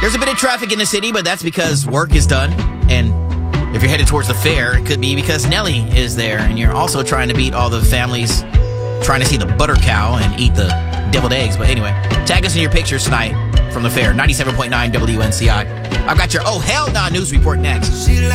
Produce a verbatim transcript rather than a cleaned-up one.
There's a bit of traffic in the city, but that's because work is done. And if you're headed towards the fair, it could be because Nelly is there. And you're also trying to beat all the families trying to see the butter cow and eat the deviled eggs. But anyway, tag us in your pictures tonight from the fair. ninety-seven point nine W N C I. I've got your Oh Hell Nah news report next.